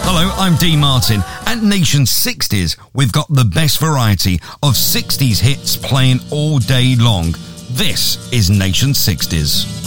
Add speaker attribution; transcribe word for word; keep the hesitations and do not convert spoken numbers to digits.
Speaker 1: Hello, I'm Dee Martin. At Nation sixties, we've got the best variety of sixties hits playing all day long. This is Nation sixties.